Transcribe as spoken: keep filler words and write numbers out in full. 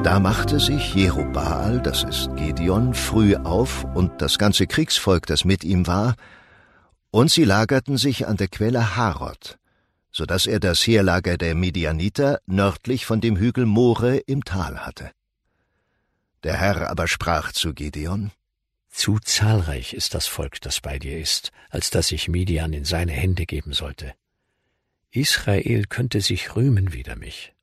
Da machte sich Jerubbaal, das ist Gideon, früh auf und das ganze Kriegsvolk, das mit ihm war, und sie lagerten sich an der Quelle Harod, so dass er das Heerlager der Midianiter nördlich von dem Hügel More im Tal hatte. Der Herr aber sprach zu Gideon: Zu zahlreich ist das Volk, das bei dir ist, als dass ich Midian in seine Hände geben sollte. Israel könnte sich rühmen wider mich.